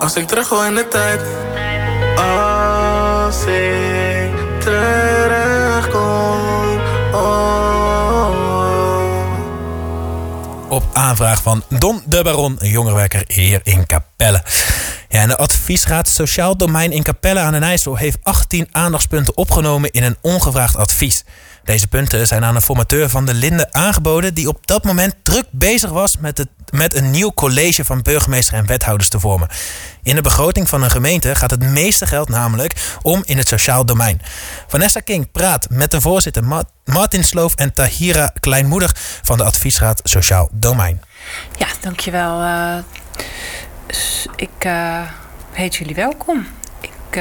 Als ik terug wil in de tijd. Als ik terugkom. Op aanvraag van Don de Baron, een jongerenwerker hier in Capelle. Ja, en de adviesraad Sociaal Domein in Capelle aan den IJssel heeft 18 aandachtspunten opgenomen in een ongevraagd advies. Deze punten zijn aan een formateur van de Linde aangeboden die op dat moment druk bezig was met een nieuw college van burgemeester en wethouders te vormen. In de begroting van een gemeente gaat het meeste geld namelijk om in het sociaal domein. Vanessa King praat met de voorzitter Martin Sloof en Tahira Kleinmoedig van de adviesraad Sociaal Domein. Ja, dankjewel. Ik heet jullie welkom. Ik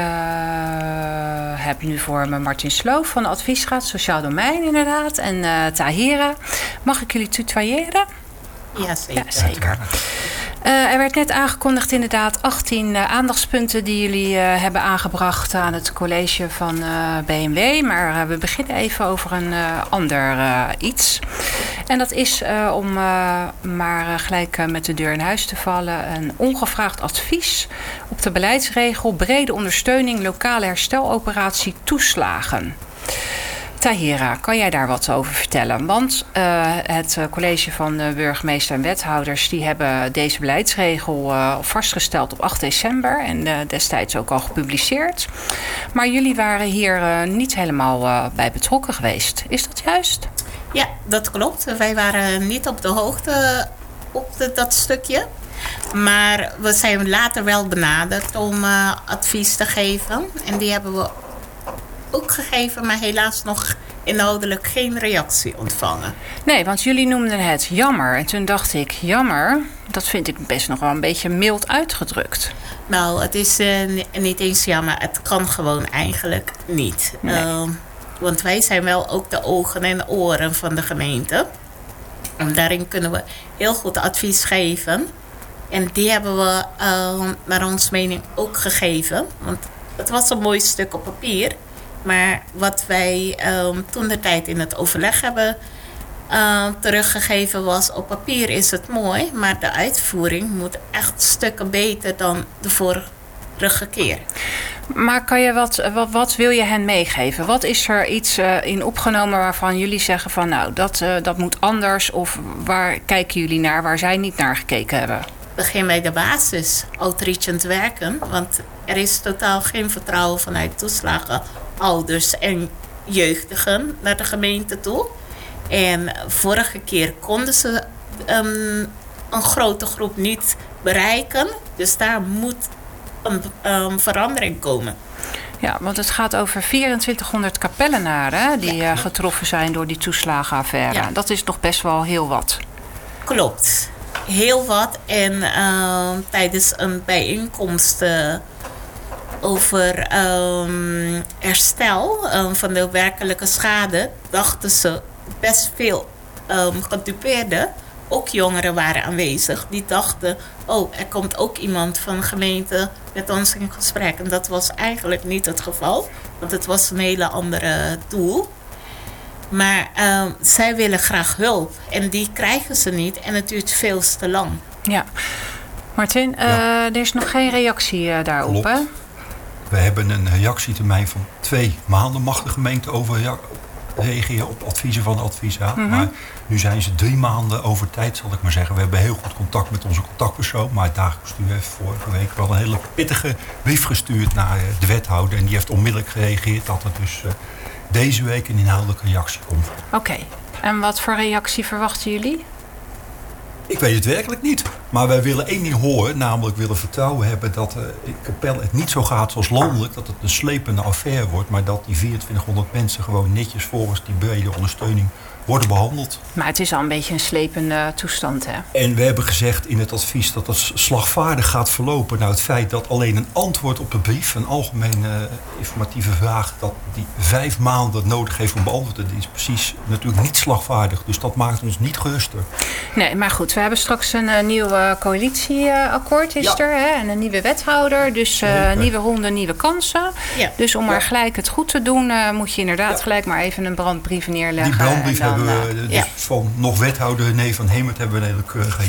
heb nu voor me Martin Sloof van de adviesraad Sociaal Domein inderdaad. En Tahira. Mag ik jullie tutoyeren? Ja, zeker. Ja, zeker. Er werd net aangekondigd inderdaad 18 aandachtspunten die jullie hebben aangebracht aan het college van BMW. Maar we beginnen even over een ander iets. En dat is om maar gelijk met de deur in huis te vallen. Een ongevraagd advies op de beleidsregel brede ondersteuning lokale hersteloperatie toeslagen. Tahira, kan jij daar wat over vertellen? Want het college van burgemeester en wethouders die hebben deze beleidsregel vastgesteld op 8 december en destijds ook al gepubliceerd. Maar jullie waren hier niet helemaal bij betrokken geweest. Is dat juist? Ja, dat klopt. Wij waren niet op de hoogte op dat stukje. Maar we zijn later wel benaderd om advies te geven. En die hebben we ook gegeven, maar helaas nog inhoudelijk geen reactie ontvangen. Nee, want jullie noemden het jammer. En toen dacht ik, jammer, dat vind ik best nog wel een beetje mild uitgedrukt. Nou, het is niet eens jammer. Het kan gewoon eigenlijk niet. Nee. Want wij zijn wel ook de ogen en oren van de gemeente. En daarin kunnen we heel goed advies geven. En die hebben we naar ons mening ook gegeven. Want het was een mooi stuk op papier. Maar wat wij toen de tijd in het overleg hebben teruggegeven was, op papier is het mooi, maar de uitvoering moet echt stukken beter dan de vorige keer. Maar kan je wat wil je hen meegeven? Wat is er iets in opgenomen waarvan jullie zeggen van nou, dat moet anders? Of waar kijken jullie naar waar zij niet naar gekeken hebben? Begin bij de basis, outreachend werken. Want er is totaal geen vertrouwen vanuit toeslagen, ouders en jeugdigen naar de gemeente toe. En vorige keer konden ze een grote groep niet bereiken. Dus daar moet een verandering komen. Ja, want het gaat over 2400 Capellenaren die getroffen zijn door die toeslagenaffaire. Ja. Dat is toch best wel heel wat. Klopt. Heel wat. En tijdens een bijeenkomst over herstel van de werkelijke schade dachten ze best veel gedupeerden. Ook jongeren waren aanwezig. Die dachten, oh, er komt ook iemand van de gemeente met ons in gesprek. En dat was eigenlijk niet het geval. Want het was een hele andere doel. Maar zij willen graag hulp. En die krijgen ze niet. En het duurt veel te lang. Ja. Martin, er is nog geen reactie daarop, klopt. Hè? We hebben een reactietermijn van 2 maanden. Mag de gemeente over reageren op adviezen van de adviesraad. Mm-hmm. Maar nu zijn ze 3 maanden over tijd, zal ik maar zeggen. We hebben heel goed contact met onze contactpersoon. Maar het dagelijks bestuur heeft vorige week wel een hele pittige brief gestuurd naar de wethouder. En die heeft onmiddellijk gereageerd dat er dus deze week een inhoudelijke reactie komt. Oké. En wat voor reactie verwachten jullie? Ik weet het werkelijk niet. Maar wij willen 1 ding horen. Namelijk willen vertrouwen hebben dat in Capelle het niet zo gaat zoals landelijk. Dat het een slepende affaire wordt. Maar dat die 2400 mensen gewoon netjes volgens die brede ondersteuning worden behandeld. Maar het is al een beetje een slepende toestand, hè? En we hebben gezegd in het advies dat het slagvaardig gaat verlopen. Nou, het feit dat alleen een antwoord op de brief, een algemene informatieve vraag, dat die 5 maanden nodig heeft om beantwoord te worden, is precies natuurlijk niet slagvaardig. Dus dat maakt ons niet geruster. Nee, maar goed, we hebben straks een nieuw coalitieakkoord er, hè? En een nieuwe wethouder. Dus nieuwe ronde, nieuwe kansen. Ja. Dus om maar gelijk het goed te doen, moet je inderdaad gelijk maar even een brandbrief neerleggen. Die brandbrief hebben we van nog wethouder René van Hemert hebben we een hele keurige